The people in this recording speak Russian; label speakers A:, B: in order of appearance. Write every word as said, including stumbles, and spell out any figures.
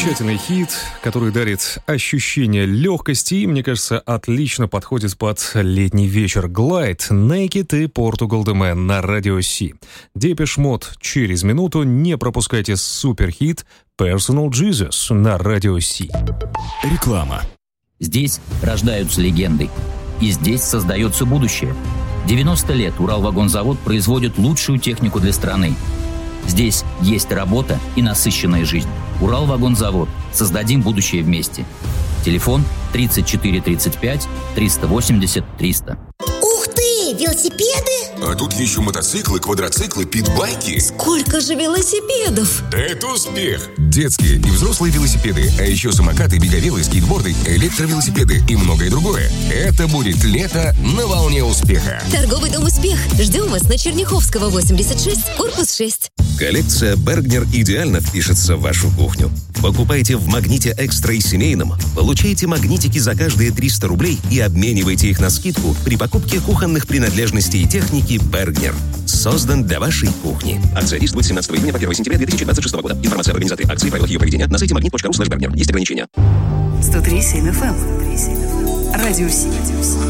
A: Замечательный хит, который дарит ощущение легкости и, мне кажется, отлично подходит под летний вечер. Glide, Naked и Portugal The Man на Радио Си. Depeche Mode через минуту. Не пропускайте суперхит Personal Jesus на Радио Си.
B: Реклама.
C: Здесь рождаются легенды. И здесь создается будущее. девяносто лет Уралвагонзавод производит лучшую технику для страны. Здесь есть работа и насыщенная жизнь. Уралвагонзавод. Создадим будущее вместе. Телефон тридцать четыре тридцать пять триста восемьдесят триста.
D: Ух ты! Велосипеды?
E: А тут еще мотоциклы, квадроциклы, питбайки.
D: Сколько же велосипедов?
E: Это успех! Детские и взрослые велосипеды, а еще самокаты, беговелы, скейтборды, электровелосипеды и многое другое. Это будет лето на волне успеха.
D: Торговый дом «Успех». Ждем вас на Черняховского, восемьдесят шесть, корпус шесть.
F: Коллекция Бергнер идеально впишется в вашу кухню. Покупайте в «Магните Экстра» и семейном. Получайте магнитики за каждые триста рублей и обменивайте их на скидку при покупке кухонных принадлежностей и техники Бергнер. Создан для вашей кухни. Акция действует с семнадцатого июня по первое сентября две тысячи двадцать шестого года. Информация об организаторе акции и правилах ее проведения на сайте магнит точка ру слэш бергнер. Есть ограничения.
G: сто три семь эф эм. Радио Си.